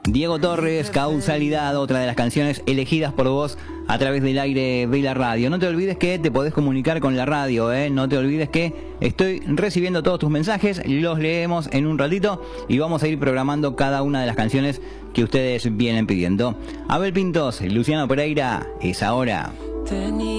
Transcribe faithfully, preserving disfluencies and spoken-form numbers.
Diego Torres, Causalidad, otra de las canciones elegidas por vos a través del aire de la radio. No te olvides que te podés comunicar con la radio, ¿eh? No te olvides que estoy recibiendo todos tus mensajes, los leemos en un ratito y vamos a ir programando cada una de las canciones que ustedes vienen pidiendo. Abel Pintos, Luciano Pereira, es ahora.